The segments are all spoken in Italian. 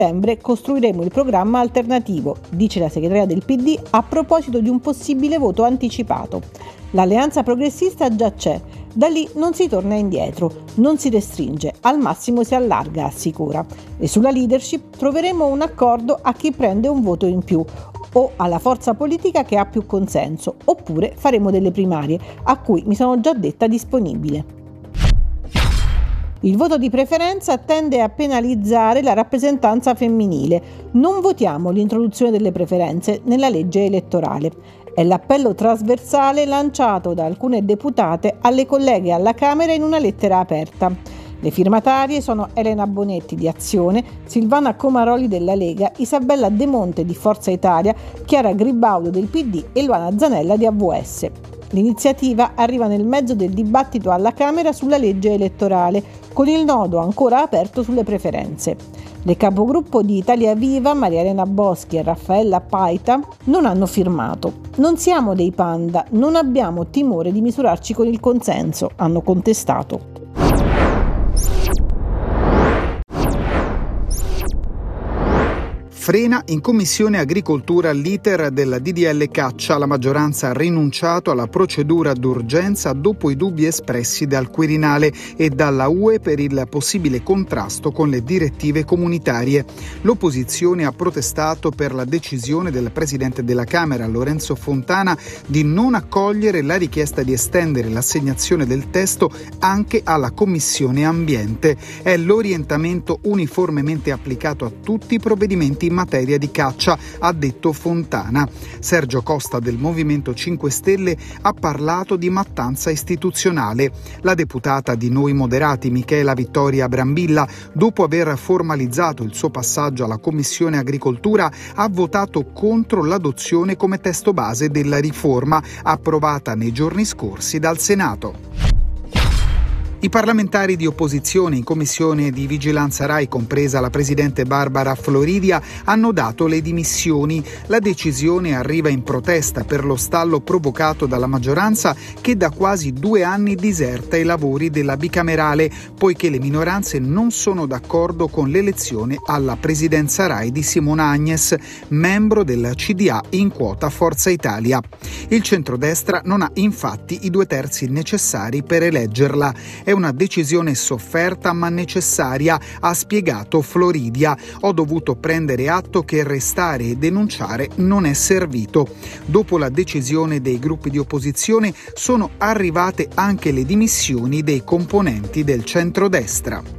settembre costruiremo il programma alternativo, dice la segretaria del PD a proposito di un possibile voto anticipato. L'alleanza progressista già c'è, da lì non si torna indietro, non si restringe, al massimo si allarga, assicura. E sulla leadership troveremo un accordo a chi prende un voto in più o alla forza politica che ha più consenso, oppure faremo delle primarie, a cui mi sono già detta disponibile. Il voto di preferenza tende a penalizzare la rappresentanza femminile. Non votiamo l'introduzione delle preferenze nella legge elettorale. È l'appello trasversale lanciato da alcune deputate alle colleghe alla Camera in una lettera aperta. Le firmatarie sono Elena Bonetti di Azione, Silvana Comaroli della Lega, Isabella De Monte di Forza Italia, Chiara Gribaudo del PD e Luana Zanella di AVS. L'iniziativa arriva nel mezzo del dibattito alla Camera sulla legge elettorale, con il nodo ancora aperto sulle preferenze. Le capogruppo di Italia Viva, Maria Elena Boschi e Raffaella Paita, non hanno firmato. Non siamo dei panda, non abbiamo timore di misurarci con il consenso, hanno contestato. Frena in Commissione Agricoltura l'iter del DDL Caccia. La maggioranza ha rinunciato alla procedura d'urgenza dopo i dubbi espressi dal Quirinale e dalla UE per il possibile contrasto con le direttive comunitarie. L'opposizione ha protestato per la decisione del Presidente della Camera, Lorenzo Fontana, di non accogliere la richiesta di estendere l'assegnazione del testo anche alla Commissione Ambiente. È l'orientamento uniformemente applicato a tutti i provvedimenti in materia di caccia, ha detto Fontana. Sergio Costa del Movimento 5 Stelle ha parlato di mattanza istituzionale. La deputata di Noi Moderati Michela Vittoria Brambilla, dopo aver formalizzato il suo passaggio alla Commissione Agricoltura, ha votato contro l'adozione come testo base della riforma approvata nei giorni scorsi dal Senato. I parlamentari di opposizione in commissione di vigilanza Rai, compresa la presidente Barbara Floridia, hanno dato le dimissioni. La decisione arriva in protesta per lo stallo provocato dalla maggioranza che da quasi 2 anni diserta i lavori della bicamerale, poiché le minoranze non sono d'accordo con l'elezione alla presidenza Rai di Simona Agnes, membro del CDA in quota Forza Italia. Il centrodestra non ha infatti i 2/3 necessari per eleggerla. È una decisione sofferta ma necessaria, ha spiegato Floridia. Ho dovuto prendere atto che restare e denunciare non è servito. Dopo la decisione dei gruppi di opposizione sono arrivate anche le dimissioni dei componenti del centrodestra.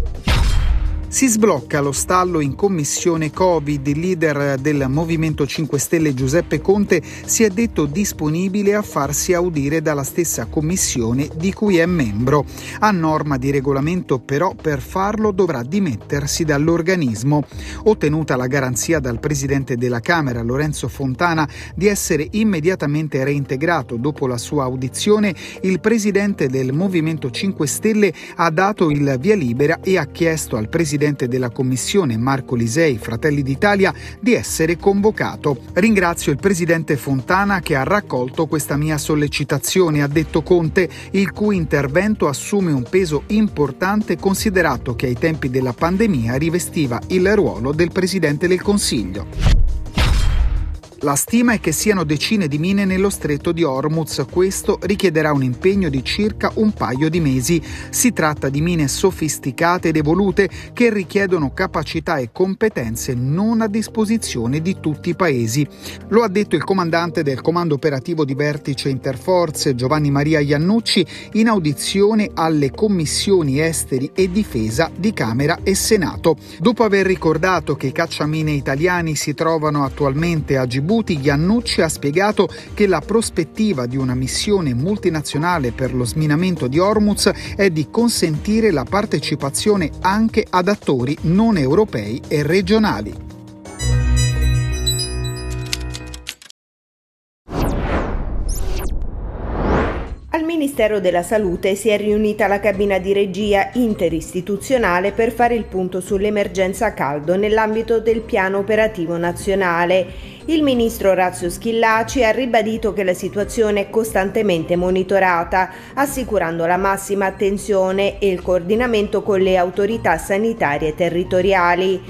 Si sblocca lo stallo in commissione Covid. Il leader del Movimento 5 Stelle Giuseppe Conte si è detto disponibile a farsi audire dalla stessa commissione di cui è membro. A norma di regolamento però per farlo dovrà dimettersi dall'organismo. Ottenuta la garanzia dal Presidente della Camera Lorenzo Fontana di essere immediatamente reintegrato dopo la sua audizione, il Presidente del Movimento 5 Stelle ha dato il via libera e ha chiesto al Presidente della Commissione Marco Lisei, Fratelli d'Italia, di essere convocato. Ringrazio il Presidente Fontana che ha raccolto questa mia sollecitazione, ha detto Conte, il cui intervento assume un peso importante considerato che ai tempi della pandemia rivestiva il ruolo del Presidente del Consiglio. La stima è che siano decine di mine nello stretto di Hormuz. Questo richiederà un impegno di circa un paio di mesi. Si tratta di mine sofisticate ed evolute che richiedono capacità e competenze non a disposizione di tutti i paesi. Lo ha detto il comandante del Comando Operativo di Vertice Interforze, Giovanni Maria Iannucci, in audizione alle Commissioni Esteri e Difesa di Camera e Senato. Dopo aver ricordato che i cacciamine italiani si trovano attualmente a Gibuti, Iannucci ha spiegato che la prospettiva di una missione multinazionale per lo sminamento di Hormuz è di consentire la partecipazione anche ad attori non europei e regionali. Al Ministero della Salute si è riunita la cabina di regia interistituzionale per fare il punto sull'emergenza caldo nell'ambito del piano operativo nazionale. Il ministro Orazio Schillaci ha ribadito che la situazione è costantemente monitorata, assicurando la massima attenzione e il coordinamento con le autorità sanitarie territoriali.